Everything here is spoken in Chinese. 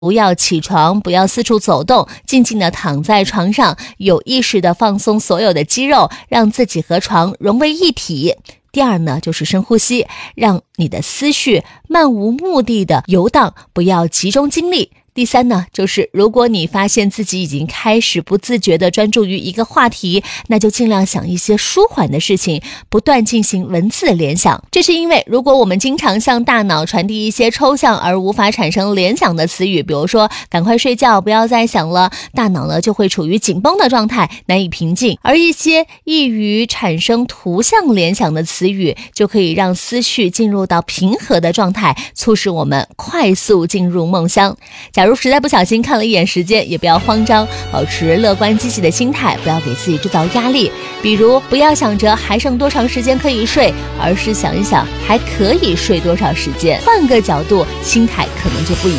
不要起床，不要四处走动，静静地躺在床上，有意识地放松所有的肌肉，让自己和床融为一体。第二呢，就是深呼吸，让你的思绪漫无目的的游荡，不要集中精力。第三呢，就是如果你发现自己已经开始不自觉地专注于一个话题，那就尽量想一些舒缓的事情，不断进行文字联想。这是因为如果我们经常向大脑传递一些抽象而无法产生联想的词语，比如说赶快睡觉，不要再想了，大脑呢就会处于紧绷的状态，难以平静。而一些易于产生图像联想的词语，就可以让思绪进入到平和的状态，促使我们快速进入梦乡。假如实在不小心看了一眼时间，也不要慌张，保持乐观积极的心态，不要给自己制造压力。比如不要想着还剩多长时间可以睡，而是想一想还可以睡多少时间，换个角度，心态可能就不一